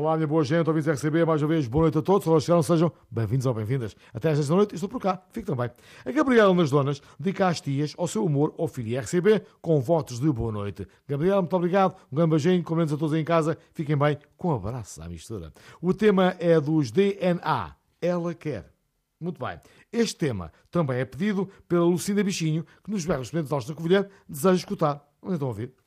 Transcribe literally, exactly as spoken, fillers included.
Olá, minha boa gente, ouvintes R C B, mais uma vez, boa noite a todos. Olá, chegaram, sejam bem-vindos ou bem-vindas. Até às dez da noite, estou por cá, fique também. A Gabriela nas Donas dedica às tias, ao seu humor, ao filho R C B, com votos de boa noite. Gabriela, muito obrigado, um grande beijinho, comemos a todos em casa, fiquem bem, com abraços à mistura. O tema é dos D N A, Ela Quer. Muito bem. Este tema também é pedido pela Lucinda Bichinho, que nos berros Pentecoste da Covilhã deseja escutar. Vamos então ouvir.